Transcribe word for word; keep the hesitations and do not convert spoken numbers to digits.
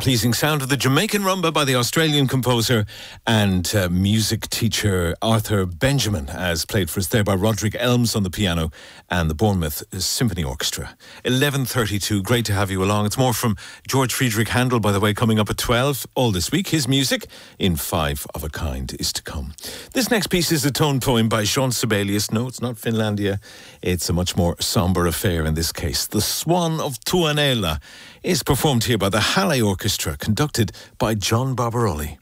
pleasing sound of the Jamaican rumba by the Australian composer and uh, music teacher Arthur Benjamin, as played for us there by Roderick Elms on the piano and the Bournemouth Symphony Orchestra. eleven thirty-two, great to have you along. It's more from George Friedrich Handel, by the way, coming up at twelve all this week. His music in Five of a Kind is to come. This next piece is a tone poem by Jean Sibelius. No, it's not Finlandia. It's a much more sombre affair in this case. The Swan of Tuonela is performed here by the Halle Orchestra, conducted by John Barbaroli.